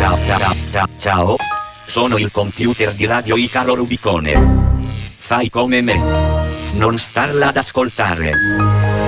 Ciao. Sono il computer di Radio Icaro Rubicone. Fai come me. Non starla ad ascoltare.